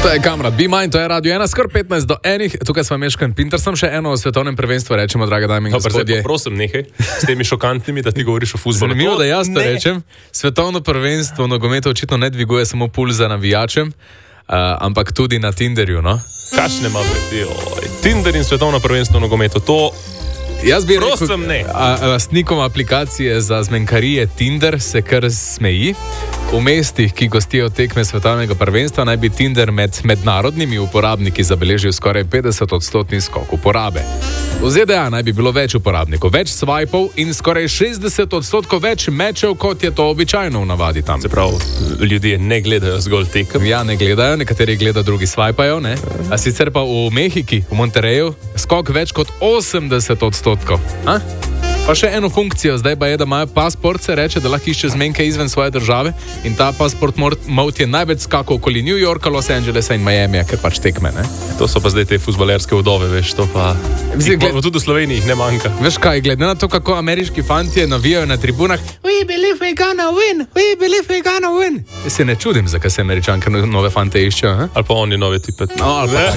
To je Kamrat, Be Mine, to je Radio 1, skoro 15 do 1. Tukaj smo Meško in Pinter, sem še eno o svetovnem prvenstvu, rečemo, draga dame in gospodje. Prosim, nehaj s temi šokantnimi, da ti govoriš o fuzbolu. Zanimivo, da jaz to rečem. Svetovno prvenstvo nogometu očitno ne dviguje samo pulza navijačem, ampak tudi na Tinderju, no? Kakšne imamo? Tinder in svetovno prvenstvo nogometu, to... Jaz bi rekel, prosim, ne. Lastnikom aplikacije za zmenkarije Tinder se kar smeji. V mestih, ki gostijo tekme svetovnega prvenstva, naj bi Tinder med mednarodnimi uporabniki zabeležil skoraj 50% skok uporabe. V ZDA naj bi bilo več uporabnikov, več swipov in skoraj 60% več mečev, kot je to običajno v navadi tam. Se pravi, ljudje ne gledajo zgolj tekem. Ja, ne gledajo, nekateri gledajo, drugi swipajo, ne? A sicer pa v Mehiki, v Monterreju, skok več kot 80%. A? Pa še eno funkcijo, zdaj pa je, da imajo pasport, se reče, da lahko išče zmenke izven svoje države in ta pasport mode je največ skakal okoli New Yorka, Los Angelesa in Miamija, ker pač tekme, ne? To so pa zdaj te fuzbalerske vdove, veš, to pa... Tudi v Sloveniji jih ne manjka. Veš kaj, glede na to, kako ameriški fantje navijajo na tribunah, we believe we gonna win, we believe we gonna win. Se ne čudim, zakaj se Američanke nove fante iščejo, Ali pa oni nove tipe. No, ali pa